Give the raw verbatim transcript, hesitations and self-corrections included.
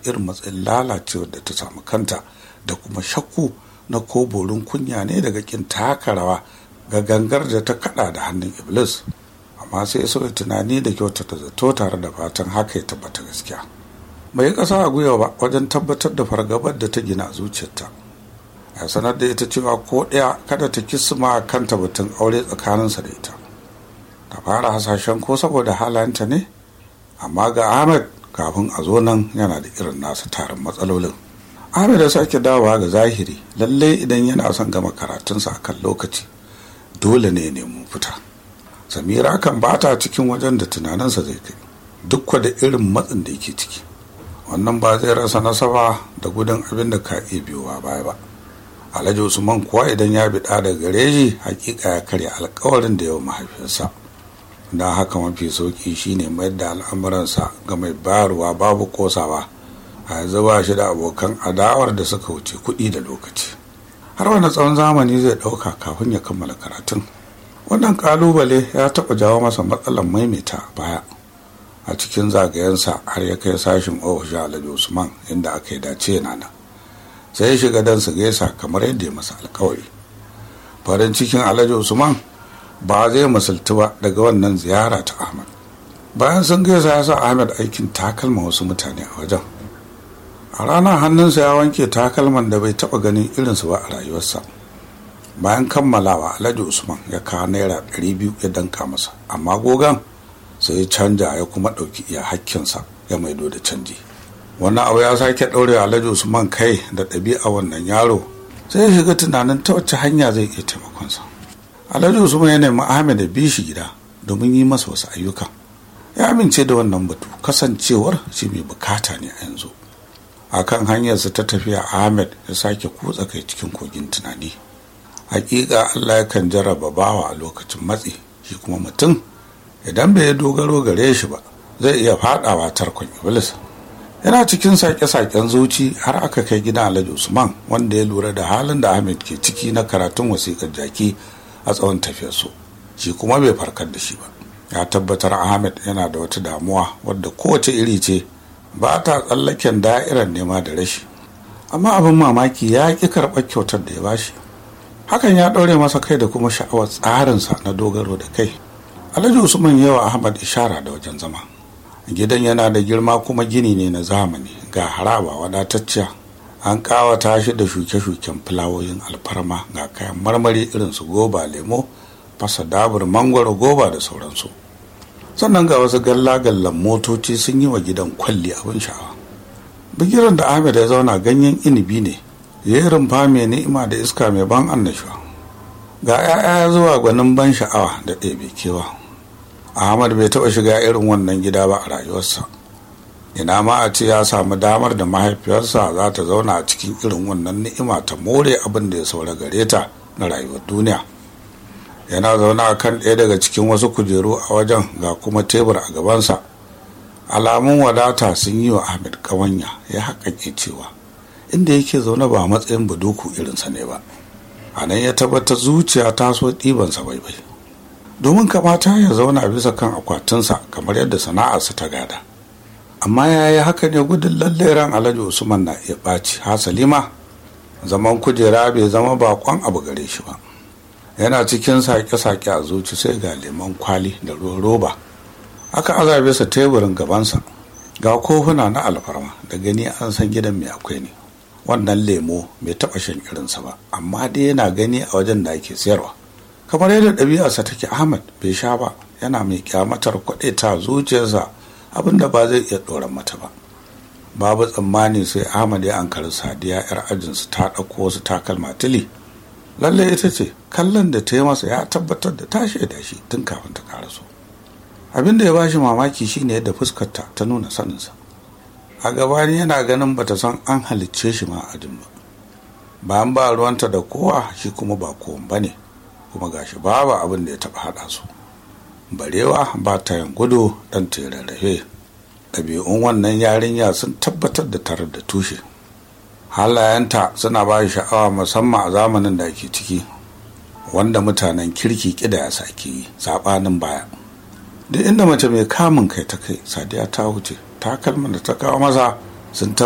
irin matsayin lalacewar da ta samu kanta da kuma shakku na ko borin kunya ne daga kin taka rawa ga gangar da ta kada da hannun iblis, amma sai ya sauya tunani da kyautata zato tare da fatan haka ya tabbata gaskiya. bai kasa a gwiwa ba wajen tabbatar da fargabar da ta gina zuciyarta. ya sanar da ita cewa ko ɗaya kada ta kisma kanta batun aure tsakaninsa da ita. ta fara hasashen ko saboda halayenta ne, amma ga Ahmed kafin a zo nan yana da irin nasa tarin matsalolin. Ahmed ya sake dawowa ga zahiri, lallai idan yana son gama karatunsa a kan lokaci dole ne ya nemi fita. Samira kan bata cikin wajen da tunaninsa zai kai, duk da irin matsin da yake ciki. Wannan ba zai rasa nasaba da gudun abin da ka iya biyowa baya ba. Alhaji Usman kuwa idan ya bi ɗa daga gare shi, hakika ya karya alkawarin da yawa mahaifiyarsa. Don haka mafi sauki shine mayar da al'amuransa ga mai bayarwa babu kosawa, a yanzu ba shi da abokan adawar da suka wuce kuɗi da lokaci. Har wani tsawon zamani zai ɗauka kafin ya kammala karatun. Wannan ƙalubale ya taɓa jawo masa matsalar maimaita baya a cikin zagayensa har ya kai sashin ofishin Alhaji Usman inda aka yi dace yana nan. Sai ya shiga don su gaisa kamar yadda ya masa alkawari. Farin cikin Alhaji Usman ba zai misaltu ba daga wannan ziyara ta Ahmad. Bayan sun gaisa ya sa Ahmad aikin takalma wasu mutane a wajen. A ranar hannunsa ya wanke takalman da bai taɓa ganin irinsu ba a rayuwarsa. Bayan kammalawa Alhaji Usman ya kawo naira ɗari biyu ya danka masa, amma gogan sai ya canja ya kuma ɗauki iya hakkinsa ya maido da canji. Wannan abu ya sake ɗaure Alhaji Usman kai da ɗabi'a wannan yaro, sai ya shiga tunanin ta wacce hanya zai iya taimakonsa. Alhaji Usman ya nemi Ahmed da bi shi gida domin yi masa wasu ayyuka. Ya amince da wannan batu kasancewar shi mai bukata ne a yanzu. A kan hanyarsa ta tafiya, Ahmed ya sake kutsa kai cikin kogin tunani. Hakika Allah yakan jarraba bawa a lokacin matsi, shi kuma mutum idan bai dogaro gare shi ba zai iya fadawa tarkon iblis. Yana cikin sake-saken zuci har aka kai gidan Alhaji Usman, wanda ya lura da halin da Ahmed ke ciki na karatun wasiƙar jaki a tsawon tafiyarsu. Shi kuma bai farkar da shi ba. Ya tabbatar Ahmed yana da wata damuwa wadda kowace iri ce, ba ta tsallaken da'irar nema da rashi. Amma abin mamaki ya ƙi karɓar kyautar da ya bashi. Hakan ya ɗaure masa kai da kuma sha'awar tsarinsa na dogaro da kai. Alhaji Usman yawa Ahmad ishara da wajen zama. Gidan yana da girma kuma gini ne na zamani, ga haraba wadatacciya. An ƙawata shi da shuke-shuken fulawoyin alfarma, ga kayan marmari irin su goba, lemo, fasa dabur, mangwaro, goba da sauransu. Sannan ga wasu galla-gallan motoci sun yi wa gidan kwalli abin sha'awa. Bigiran da Ahmed ya zauna ganyen inibi ne, ya yi rumfa mai ni'ima da iska mai ban annashuwa. Ga 'ya'ya zuwa gwanin ban sha'awa da ɗebe kewa. Ahmad bai taɓa shiga irin wannan gida ba a rayuwarsa. Ina ma a ce ya samu damar da mahaifiyarsa za ta zauna a cikin irin wannan ni'ima ta more abin da ya saura gare ta na rayuwar duniya. Yana zaune a kan ɗaya daga cikin wasu kujeru a wajen, ga kuma tebur a gabansa. Alamun wadata sun yi wa Ahmed ƙawanya, ya haƙaƙe cewa inda yake zaune ba matsayin buduku irinsa ne ba. A nan ya tabbatar zuciya ta so ɗibansa baibai, domin kamata ya zauna bisa kan akwatinsa kamar yadda sana'arsa ta gada. Amma ya yi haka ne gudun lallai ran Alhaji Usman na iya ɓaci. Hasali ma zaman kujera bai zama bakon abu gare shi ba. Yana cikin sake-sake a zuci sai ga lemon kwali da ruwan roba aka azabe sa teburin gabansa, ga kofuna na alfarma, da gani an san gidan mai akwai ne. Wannan lemo bai taɓa shan irinsa ba, amma dai yana gani a wajen da ake sayarwa. Kamar yadda ɗabi'arsa take, Ahmad bai sha ba, yana mai kyamatar kwaɗe ta zuciyarsa abinda ba zai iya ɗoran mata ba. Babu tsammani sai Ahmad ya ankari Sadiya 'yar ajinsu ta ɗauko wasu takalma tili. Lallai ita ce, kallon da ta yi masa ya tabbatar da ta shaida shi tun kafin ta karaso. Abin da ya bashi mamaki shine yadda fuskarta ta nuna saninsa. A gabani yana ganin bata san an halicce shi ma ajin ba. Bayan ba ruwanta da kowa, shi kuma ba kowan ba ne, kuma gashi babu abin da ya taɓa haɗa su. Barewa ba ta yin gudu ɗan ta rarrafe. Ɗabi'un wannan yarinya sun tabbatar da tarar da tushe. Halayenta suna ba shi sha'awa, musamman a zamanin da ake ciki, wanda mutanen kirki ƙida ya sake yi saɓanin baya. Duk inda mace mai kamun kai ta kai, Sadiya ta wuce. Takalman da ta kawo masa sun